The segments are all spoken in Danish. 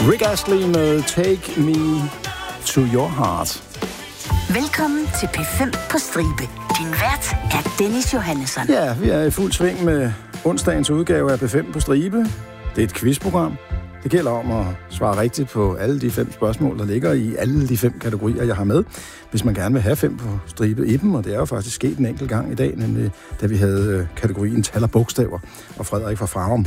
Rick Astley med Take Me to Your Heart. Velkommen til P5 på stribe. Din vært er Dennis Johannesson. Ja, vi er i fuld sving med onsdagens udgave af P5 på stribe. Det er et quizprogram. Det gælder om at svare rigtigt på alle de 5 spørgsmål, der ligger i alle de 5 kategorier, jeg har med. Hvis man gerne vil have 5 på stribe i dem, og det er jo faktisk sket en enkelt gang i dag, nemlig da vi havde kategorien tal og bogstaver, og Frederik fra Farum.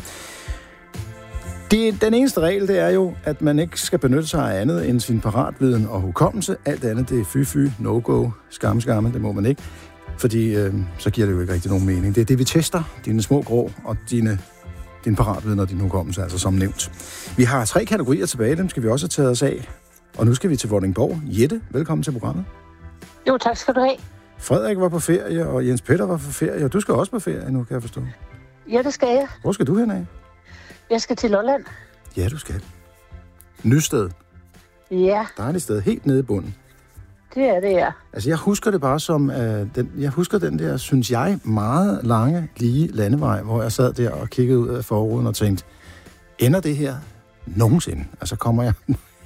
Den eneste regel, det er jo, at man ikke skal benytte sig af andet end sin paratviden og hukommelse. Alt andet, det er fy, no-go, skamme, det må man ikke. Fordi så giver det jo ikke rigtig nogen mening. Det er det, vi tester, dine små grå og din paratviden og din hukommelse, altså som nævnt. Vi har 3 kategorier tilbage, dem skal vi også have taget os af. Og nu skal vi til Vordingborg. Jette, velkommen til programmet. Jo, tak skal du have. Frederik var på ferie, og Jens Peter var på ferie, og du skal også på ferie nu, kan jeg forstå. Ja, det skal jeg. Hvor skal du hen af? Jeg skal til Lolland. Ja, du skal. Nysted. Ja. Dejligt sted, helt nede i bunden. Det er det, ja. Altså, jeg husker det bare som, jeg husker den der, synes jeg, meget lange, lige landevej, hvor jeg sad der og kiggede ud af forruden og tænkte, ender det her nogensinde? Altså, kommer jeg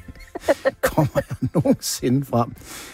nogensinde frem?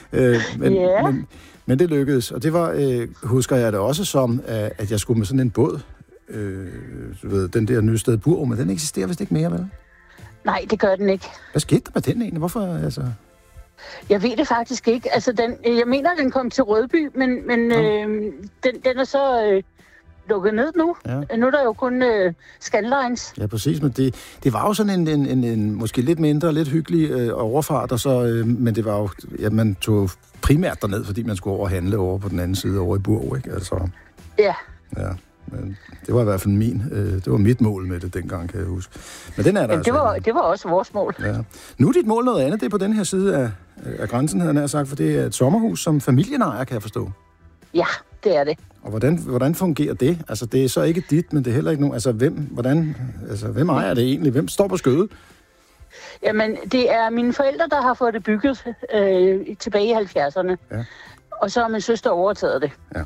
Men det lykkedes, og det var, husker jeg det også som, at jeg skulle med sådan en båd, du ved, den der Nysted Burg, men den eksisterer vist ikke mere, vel? Nej, det gør den ikke. Hvad skete der med den egentlig? Hvorfor, altså? Jeg ved det faktisk ikke. Altså, jeg mener, den kom til Rødby, men den er så lukket ned nu. Ja. Nu er der jo kun Scandlines. Ja, præcis, men det var jo sådan en måske lidt mindre, lidt hyggelig overfart, og så, men det var jo, ja, man tog primært derned, fordi man skulle over og handle over på den anden side, over i Burg, ikke? Altså, ja. Ja. Men det var i hvert fald det var mit mål med det dengang, kan jeg huske. Men den er der det var også vores mål. Ja. Nu er dit mål noget andet, det er på den her side af grænsen, havde jeg sagt, for det er et sommerhus, som familien ejer, kan jeg forstå. Ja, det er det. Og hvordan fungerer det? Altså, det er så ikke dit, men det er heller ikke nogen. Altså, hvem ejer det egentlig? Hvem står på skødet? Jamen, det er mine forældre, der har fået det bygget tilbage i 70'erne. Ja. Og så har min søster overtaget det. Ja.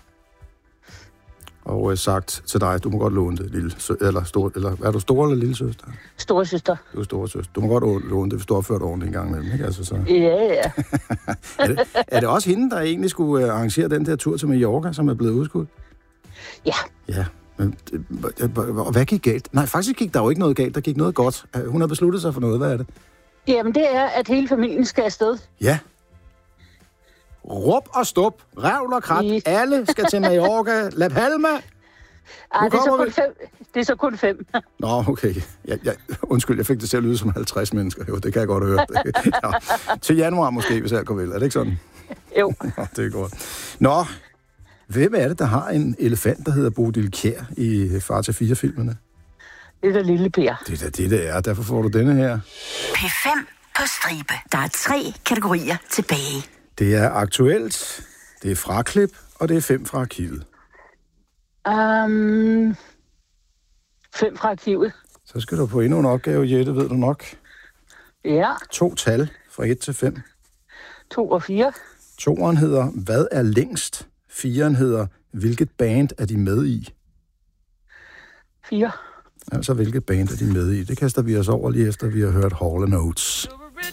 Og sagt til dig, du må godt låne det, eller er du stor eller lille søster? Store søster. Du er store søster. Du må godt låne det, hvis du har opført ordentligt en gang imellem, ikke? Altså, så. Ja. er det også hende, der egentlig skulle arrangere den der tur til Mallorca, som er blevet udskudt? Ja. Ja, men hvad gik galt? Nej, faktisk gik der jo ikke noget galt, der gik noget godt. Hun har besluttet sig for noget, hvad er det? Jamen, det er, at hele familien skal afsted. Ja. Råb og stop, revl og krat, alle skal til Mallorca, La Palma. Det er så kun 5. Nå, okay. Undskyld, jeg fik det til at lyde som 50 mennesker. Jo, det kan jeg godt høre. Ja. Til januar måske, hvis jeg går vel. Er det ikke sådan? Jo. Nå, det er godt. Nå, hvem er det, der har en elefant, der hedder Bodil Kjær i Far til 4-filmene? Det er da Lille Per. Det er da det er. Derfor får du denne her. P5 på stribe. Der er 3 kategorier tilbage. Det er aktuelt, det er fraklip, og det er 5 fra arkivet. 5 fra arkivet. Så skal du på endnu en opgave, Jette, ved du nok. Ja. 2 tal fra 1 til 5. 2 og 4. 2'eren hedder, hvad er længst? 4'eren hedder, hvilket band er de med i? 4. Altså, hvilket band er de med i? Det kaster vi os over lige efter, vi har hørt Hall & Oates.